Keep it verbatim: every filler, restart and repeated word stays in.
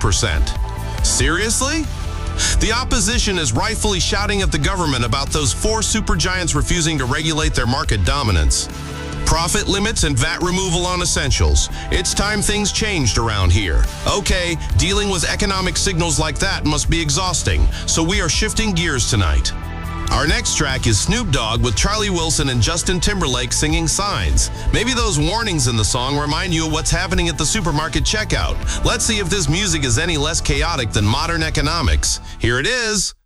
percent. Seriously? The opposition is rightfully shouting at the government about those four supergiants refusing to regulate their market dominance. Profit limits and V A T removal on essentials. It's time things changed around here. Okay, dealing with economic signals like that must be exhausting, so we are shifting gears tonight. Our next track is Snoop Dogg with Charlie Wilson and Justin Timberlake singing Signs. Maybe those warnings in the song remind you of what's happening at the supermarket checkout. Let's see if this music is any less chaotic than modern economics. Here it is.